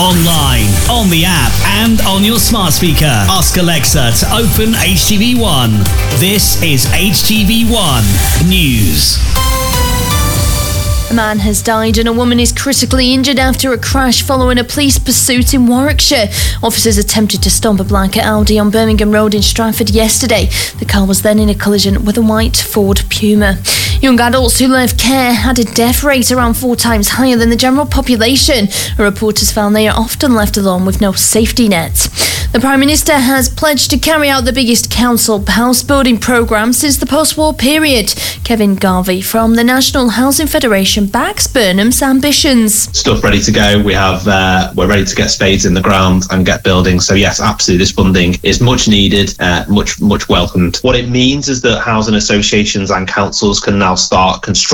Online, on the app, and on your smart speaker. Ask Alexa to open HTV1. This is HTV1 News. A man has died and a woman is critically injured after a crash following a police pursuit in Warwickshire. Officers attempted to stop a black Audi on Birmingham Road in Stratford yesterday. The car was then in a collision with a white Ford Puma. Young adults who left care had a death rate around 4 times higher than the general population. Reporters found they are often left alone with no safety net. The Prime Minister has pledged to carry out the biggest council house building programme since the post-war period. Kevin Garvey from the National Housing Federation backs Burnham's ambitions. Stuff ready to go. We're ready to get spades in the ground and get building. So yes, absolutely, this funding is much needed, much welcomed. What it means is that housing associations and councils can now start constructing